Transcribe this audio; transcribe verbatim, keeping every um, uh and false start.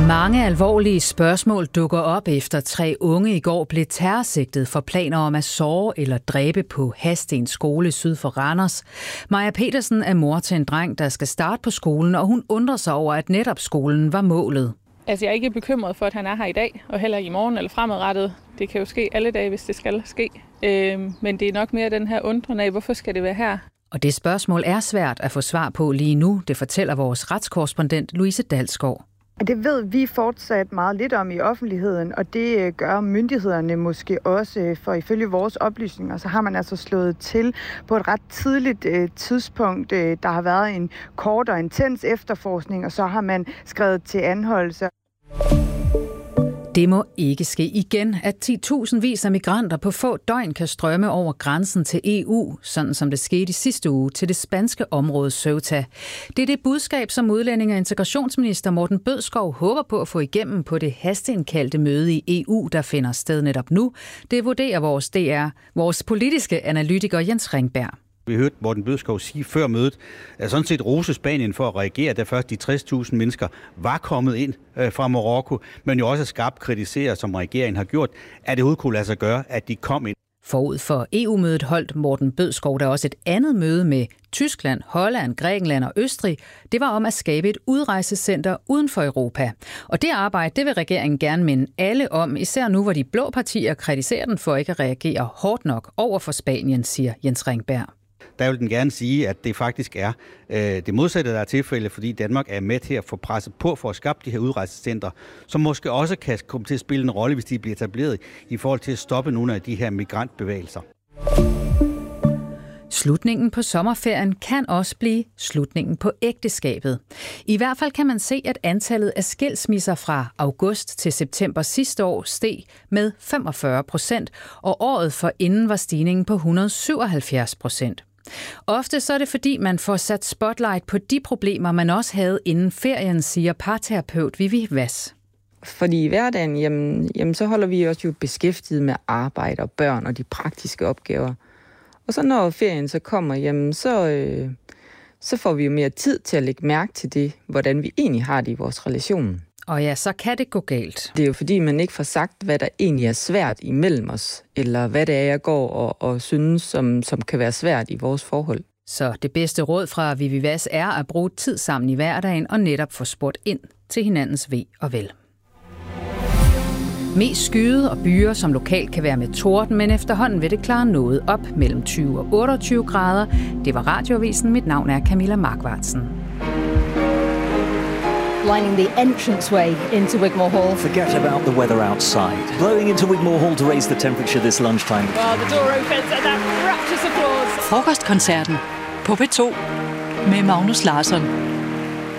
Mange alvorlige spørgsmål dukker op efter tre unge i går blev terrorsigtet for planer om at såre eller dræbe på Hadsten skole syd for Randers. Maja Petersen er mor til en dreng, der skal starte på skolen, og hun undrer sig over, at netop skolen var målet. Altså, jeg er ikke bekymret for, at han er her i dag, og heller i morgen eller fremadrettet. Det kan jo ske alle dage, hvis det skal ske. Øh, men det er nok mere den her undren af, hvorfor skal det være her? Og det spørgsmål er svært at få svar på lige nu, det fortæller vores retskorrespondent Louise Dalsgaard. Det ved vi fortsat meget lidt om i offentligheden, og det gør myndighederne måske også, for ifølge vores oplysninger, så har man altså slået til på et ret tidligt øh, tidspunkt. Der har været en kort og intens efterforskning, og så har man skrevet til anholdelse. Det må ikke ske igen, at ti tusindvis af migranter på få døgn kan strømme over grænsen til E U, sådan som det skete i sidste uge til det spanske område Ceuta. Det er det budskab, som udlændinge- og integrationsminister Morten Bødskov håber på at få igennem på det hasteindkaldte møde i E U, der finder sted netop nu. Det vurderer vores D R, vores politiske analytiker Jens Ringberg. Vi hørte Morten Bødskov sige før mødet, at sådan set rose Spanien for at reagere, da først de tres tusind mennesker var kommet ind fra Marokko, men jo også skarpt kritisere, som regeringen har gjort, at det overhovedet kunne lade sig gøre, at de kom ind. Forud for E U-mødet holdt Morten Bødskov der også et andet møde med Tyskland, Holland, Grækenland og Østrig. Det var om at skabe et udrejsecenter uden for Europa. Og det arbejde, det vil regeringen gerne minde alle om, især nu, hvor de blå partier kritiserer den for ikke at reagere hårdt nok over for Spanien, siger Jens Ringberg. Der vil den gerne sige, at det faktisk er øh, det modsatte, der er tilfælde, fordi Danmark er med til at få presset på for at skabe de her udrejsecenter, som måske også kan komme til at spille en rolle, hvis de bliver etableret i forhold til at stoppe nogle af de her migrantbevægelser. Slutningen på sommerferien kan også blive slutningen på ægteskabet. I hvert fald kan man se, at antallet af skilsmisser fra august til september sidste år steg med femogfyrre procent, og året forinden var stigningen på et hundrede og syvoghalvfjerds procent. Ofte så er det fordi, man får sat spotlight på de problemer, man også havde inden ferien, siger parterapeut Vivi Vass. Fordi i hverdagen, jamen, jamen, så holder vi os jo beskæftiget med arbejde og børn og de praktiske opgaver. Og så når ferien så kommer, jamen, så, øh, så får vi jo mere tid til at lægge mærke til det, hvordan vi egentlig har det i vores relation. Og ja, så kan det gå galt. Det er jo fordi, man ikke får sagt, hvad der egentlig er svært imellem os, eller hvad det er, jeg går og, og synes, som, som kan være svært i vores forhold. Så det bedste råd fra Vivi Vass er at bruge tid sammen i hverdagen og netop få spurgt ind til hinandens ve og vel. Mest skyde og byer, som lokalt kan være med torden, men efterhånden vil det klare noget op mellem tyve og otteogtyve grader. Det var Radioavisen. Mit navn er Camilla Markvartsen. Lining the entranceway into Wigmore Hall. Forget about the weather outside. Blowing into Wigmore Hall to raise the temperature this lunchtime. Well, the door opens and that rapturous applause. Frokostkoncerten på P to med Magnus Larsson.